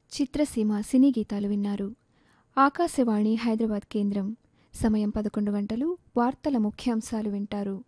చిత్రసీమ సినీ గీతాలు విన్నారు. ఆకాశవాణి హైదరాబాద్ కేంద్రం. సమయం 11 గంటలు. వార్తల ముఖ్యాంశాలు వింటారు.